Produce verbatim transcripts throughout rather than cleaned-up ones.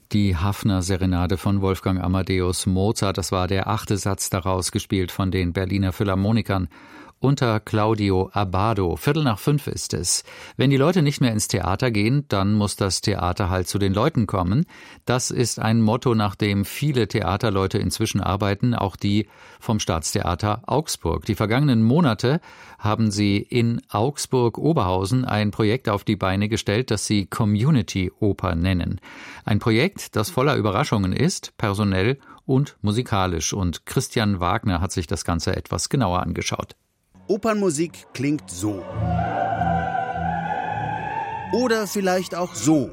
Die Haffner-Serenade von Wolfgang Amadeus Mozart, das war der achte Satz daraus, gespielt von den Berliner Philharmonikern unter Claudio Abbado. Viertel nach fünf ist es. Wenn die Leute nicht mehr ins Theater gehen, dann muss das Theater halt zu den Leuten kommen. Das ist ein Motto, nach dem viele Theaterleute inzwischen arbeiten, auch die vom Staatstheater Augsburg. Die vergangenen Monate haben sie in Augsburg-Oberhausen ein Projekt auf die Beine gestellt, das sie Community-Oper nennen. Ein Projekt, das voller Überraschungen ist, personell und musikalisch. Und Christian Wagner hat sich das Ganze etwas genauer angeschaut. Opernmusik klingt so. Oder vielleicht auch so.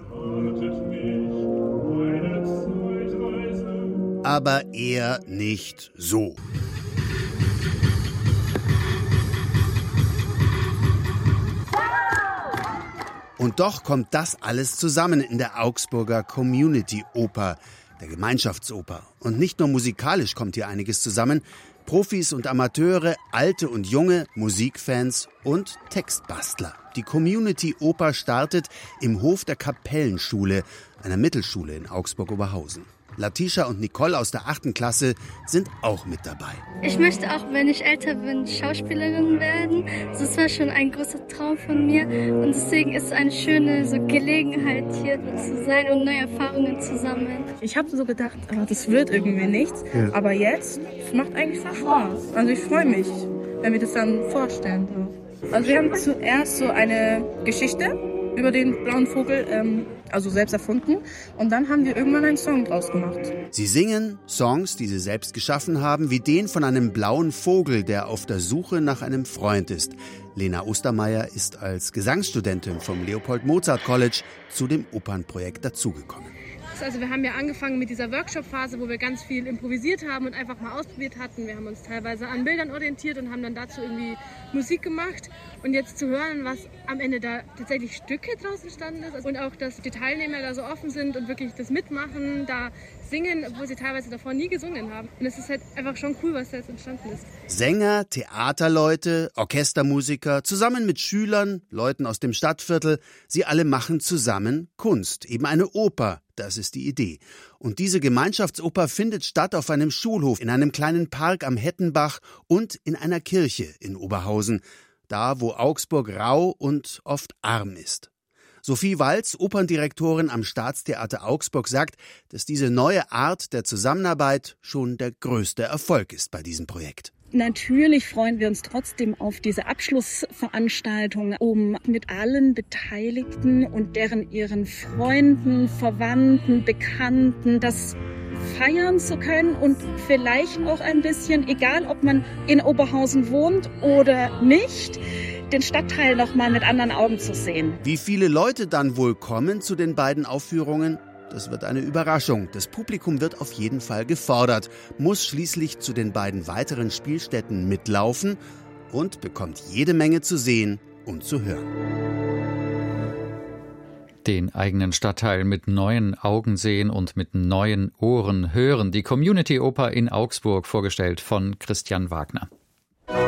Aber eher nicht so. Und doch kommt das alles zusammen in der Augsburger Community-Oper, der Gemeinschaftsoper. Und nicht nur musikalisch kommt hier einiges zusammen. Profis und Amateure, alte und junge, Musikfans und Textbastler. Die Community-Oper startet im Hof der Kapellenschule, einer Mittelschule in Augsburg-Oberhausen. Latisha und Nicole aus der achten Klasse sind auch mit dabei. Ich möchte auch, wenn ich älter bin, Schauspielerin werden. Das war schon ein großer Traum von mir. Und deswegen ist es eine schöne so Gelegenheit, hier zu sein und neue Erfahrungen zu sammeln. Ich habe so gedacht, oh, das wird irgendwie nichts. Ja. Aber jetzt, es macht eigentlich voll Spaß. Also ich freue mich, wenn wir das dann vorstellen dürfen. Also wir haben zuerst so eine Geschichte über den blauen Vogel, ähm, also selbst erfunden. Und dann haben wir irgendwann einen Song draus gemacht. Sie singen Songs, die sie selbst geschaffen haben, wie den von einem blauen Vogel, der auf der Suche nach einem Freund ist. Lena Ostermeier ist als Gesangsstudentin vom Leopold Mozart College zu dem Opernprojekt dazugekommen. Also wir haben ja angefangen mit dieser Workshop-Phase, wo wir ganz viel improvisiert haben und einfach mal ausprobiert hatten. Wir haben uns teilweise an Bildern orientiert und haben dann dazu irgendwie Musik gemacht. Und jetzt zu hören, was am Ende da tatsächlich Stücke draus entstanden ist und auch, dass die Teilnehmer da so offen sind und wirklich das mitmachen, da singen, obwohl sie teilweise davor nie gesungen haben. Und es ist halt einfach schon cool, was da jetzt entstanden ist. Sänger, Theaterleute, Orchestermusiker, zusammen mit Schülern, Leuten aus dem Stadtviertel, sie alle machen zusammen Kunst, eben eine Oper. Das ist die Idee. Und diese Gemeinschaftsoper findet statt auf einem Schulhof, in einem kleinen Park am Hettenbach und in einer Kirche in Oberhausen, da wo Augsburg rau und oft arm ist. Sophie Walz, Operndirektorin am Staatstheater Augsburg, sagt, dass diese neue Art der Zusammenarbeit schon der größte Erfolg ist bei diesem Projekt. Natürlich freuen wir uns trotzdem auf diese Abschlussveranstaltung, um mit allen Beteiligten und deren ihren Freunden, Verwandten, Bekannten das feiern zu können und vielleicht auch ein bisschen, egal ob man in Oberhausen wohnt oder nicht, den Stadtteil noch mal mit anderen Augen zu sehen. Wie viele Leute dann wohl kommen zu den beiden Aufführungen? Das wird eine Überraschung. Das Publikum wird auf jeden Fall gefordert, muss schließlich zu den beiden weiteren Spielstätten mitlaufen und bekommt jede Menge zu sehen und zu hören. Den eigenen Stadtteil mit neuen Augen sehen und mit neuen Ohren hören. Die Community-Oper in Augsburg, vorgestellt von Christian Wagner.